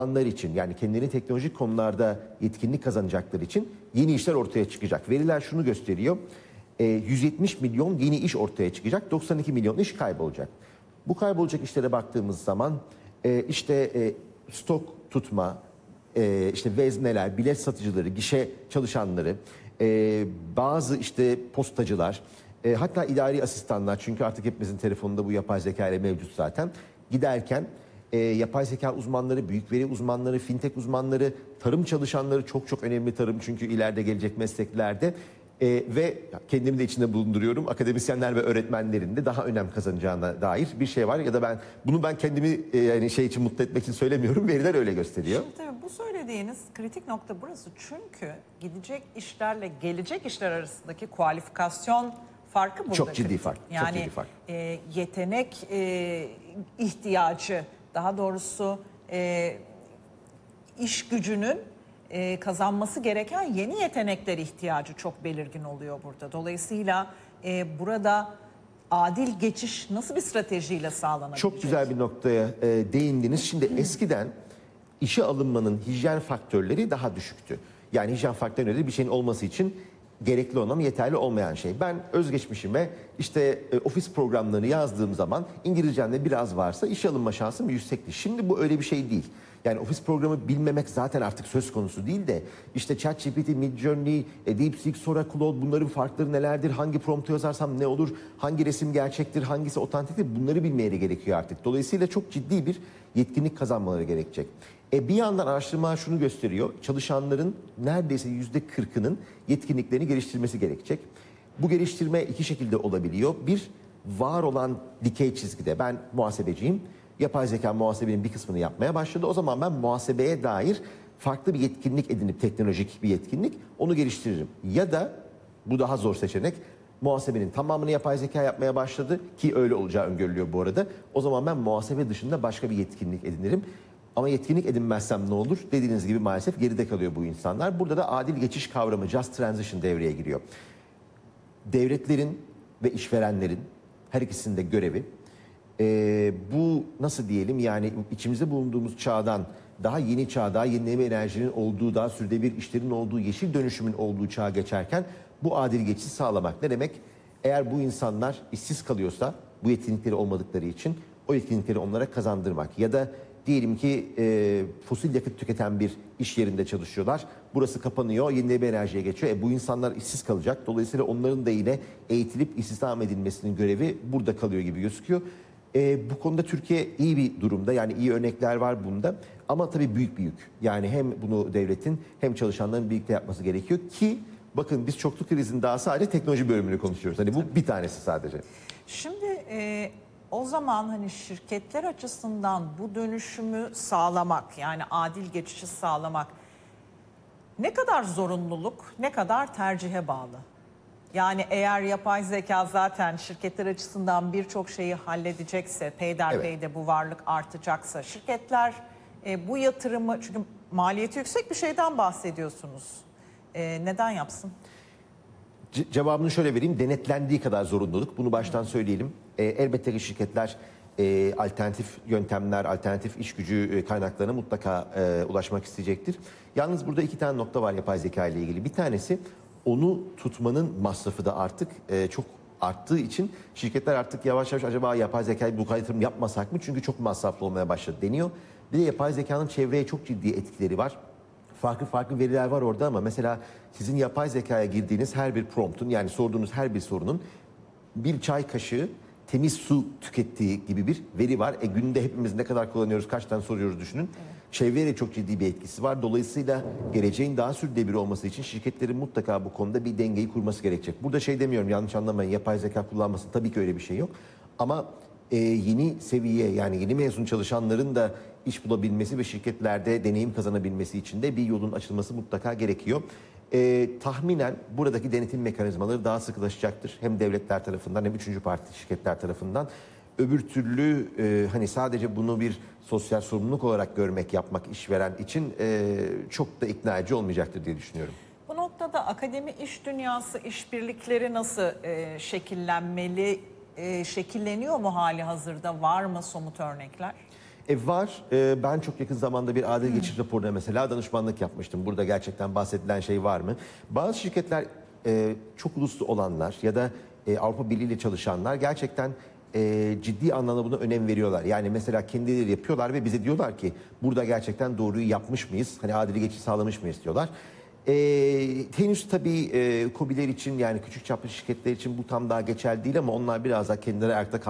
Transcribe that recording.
çalışanlar için, yani kendileri teknolojik konularda yetkinlik kazanacakları için yeni işler ortaya çıkacak. Veriler şunu gösteriyor. 170 milyon yeni iş ortaya çıkacak. 92 milyon iş kaybolacak. Bu kaybolacak işlere baktığımız zaman stok tutma, işte vezneler, bilet satıcıları, gişe çalışanları, bazı işte postacılar, hatta idari asistanlar, çünkü artık hepimizin telefonunda bu yapay zeka ile mevcut zaten. Giderken yapay zeka uzmanları, büyük veri uzmanları, fintech uzmanları, tarım çalışanları, çok çok önemli tarım çünkü ileride gelecek mesleklerde ve kendimi de içinde bulunduruyorum. Akademisyenler ve öğretmenlerin de daha önem kazanacağına dair bir şey var. Ya da ben kendimi yani şey için mutlu etmek için söylemiyorum. Veriler öyle gösteriyor. Şimdi tabii bu söylediğiniz kritik nokta burası. Çünkü gidecek işlerle gelecek işler arasındaki kualifikasyon farkı burada. Çok ciddi fark. Yani çok ciddi fark. Yetenek ihtiyacı, daha doğrusu iş gücünün kazanması gereken yeni yetenekler ihtiyacı çok belirgin oluyor burada. Dolayısıyla burada adil geçiş nasıl bir stratejiyle sağlanabilecek? Çok güzel bir noktaya değindiniz. Şimdi eskiden işe alınmanın hijyen faktörleri daha düşüktü. Yani hijyen faktörleri bir şeyin olması için gerekli olan, yeterli olmayan şey. Ben özgeçmişime işte ofis programlarını yazdığım zaman İngilizcemde biraz varsa işe alınma şansım yüksekti. Şimdi bu öyle bir şey değil. Yani ofis programı bilmemek zaten artık söz konusu değil de işte ChatGPT, Midjourney, DeepSeek, Sora, Claude, bunların farkları nelerdir? Hangi promptu yazarsam ne olur? Hangi resim gerçektir? Hangisi otantiktir? Bunları bilmeye gerekiyor artık. Dolayısıyla çok ciddi bir yetkinlik kazanmaları gerekecek. Bir yandan araştırma şunu gösteriyor. Çalışanların neredeyse %40'ının yetkinliklerini geliştirmesi gerekecek. Bu geliştirme iki şekilde olabiliyor. Bir, var olan dikey çizgide. Ben muhasebeciyim. Yapay zeka muhasebenin bir kısmını yapmaya başladı. O zaman ben muhasebeye dair farklı bir yetkinlik edinip, teknolojik bir yetkinlik, onu geliştiririm. Ya da, bu daha zor seçenek, muhasebenin tamamını yapay zeka yapmaya başladı ki öyle olacağı öngörülüyor bu arada. O zaman ben muhasebe dışında başka bir yetkinlik edinirim. Ama yetkinlik edinmezsem ne olur? Dediğiniz gibi maalesef geride kalıyor bu insanlar. Burada da adil geçiş kavramı, just transition devreye giriyor. Devletlerin ve işverenlerin her ikisinde görevi, bu nasıl diyelim, yani içimizde bulunduğumuz çağdan daha yeni çağ, daha yenileme enerjinin olduğu, daha sürdürülebilir işlerin olduğu, yeşil dönüşümün olduğu çağa geçerken bu adil geçişi sağlamak. Ne demek? Eğer bu insanlar işsiz kalıyorsa, bu yetkinlikleri olmadıkları için o yetkinlikleri onlara kazandırmak. Ya da diyelim ki fosil yakıt tüketen bir iş yerinde çalışıyorlar. Burası kapanıyor, yenilenebilir enerjiye geçiyor. Bu insanlar işsiz kalacak. Dolayısıyla onların da yine eğitilip istihdam edilmesinin görevi burada kalıyor gibi gözüküyor. Bu konuda Türkiye iyi bir durumda. Yani iyi örnekler var bunda. Ama tabii büyük bir yük. Yani hem bunu devletin hem çalışanların birlikte yapması gerekiyor ki bakın biz çoklu krizin daha sadece teknoloji bölümünü konuşuyoruz. Hani bu bir tanesi sadece. Şimdi o zaman hani şirketler açısından bu dönüşümü sağlamak, yani adil geçişi sağlamak ne kadar zorunluluk, ne kadar tercihe bağlı? Yani eğer yapay zeka zaten şirketler açısından birçok şeyi halledecekse, peyderpeyde bu varlık artacaksa, şirketler bu yatırımı, çünkü maliyeti yüksek bir şeyden bahsediyorsunuz, neden yapsın? Cevabını şöyle vereyim. Denetlendiği kadar zorunluluk. Bunu baştan söyleyelim. Elbette ki şirketler alternatif yöntemler, alternatif iş gücü kaynaklarına mutlaka ulaşmak isteyecektir. Yalnız burada iki tane nokta var yapay zeka ile ilgili. Bir tanesi, onu tutmanın masrafı da artık çok arttığı için şirketler artık yavaş yavaş acaba yapay zekayı bu kadar yatırım yapmasak mı? Çünkü çok masraflı olmaya başladı deniyor. Bir de yapay zekanın çevreye çok ciddi etkileri var. Farklı veriler var orada ama mesela sizin yapay zekaya girdiğiniz her bir promptun, yani sorduğunuz her bir sorunun bir çay kaşığı temiz su tükettiği gibi bir veri var. Günde hepimiz ne kadar kullanıyoruz, kaç tane soruyoruz düşünün. Evet. Çevreye çok ciddi bir etkisi var. Dolayısıyla geleceğin daha sürdürülebilir olması için şirketlerin mutlaka bu konuda bir dengeyi kurması gerekecek. Burada şey demiyorum, yanlış anlamayın, yapay zeka kullanmasın, tabii ki öyle bir şey yok. Ama yeni seviye, yani yeni mezun çalışanların da iş bulabilmesi ve şirketlerde deneyim kazanabilmesi için de bir yolun açılması mutlaka gerekiyor. Tahminen buradaki denetim mekanizmaları daha sıkılaşacaktır. Hem devletler tarafından hem üçüncü parti şirketler tarafından. Öbür türlü hani sadece bunu bir sosyal sorumluluk olarak yapmak işveren için çok da ikna edici olmayacaktır diye düşünüyorum. Bu noktada akademi, iş dünyası işbirlikleri nasıl şekillenmeli, şekilleniyor mu hali hazırda? Var mı somut örnekler? Var. Ben çok yakın zamanda bir adil geçiş raporuna mesela danışmanlık yapmıştım. Burada gerçekten bahsedilen şey var mı? Bazı şirketler, çok uluslu olanlar ya da Avrupa Birliği ile çalışanlar gerçekten ciddi anlamda buna önem veriyorlar. Yani mesela kendileri yapıyorlar ve bize diyorlar ki burada gerçekten doğruyu yapmış mıyız? Hani adil geçiş sağlamış mıyız diyorlar. Henüz tabii KOBİ'ler için, yani küçük çaplı şirketler için bu tam daha geçerli değil ama onlar biraz daha kendileri ayakta